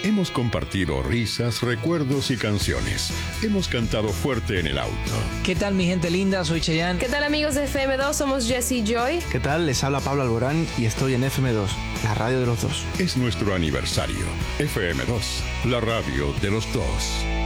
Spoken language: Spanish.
Hemos compartido risas, recuerdos y canciones. Hemos cantado fuerte en el auto. ¿Qué tal, mi gente linda? Soy Chayanne. ¿Qué tal, amigos de FM2? Somos Jesse Joy. ¿Qué tal? Les habla Pablo Alborán y estoy en FM2, la radio de los dos. Es nuestro aniversario. FM2, la radio de los dos.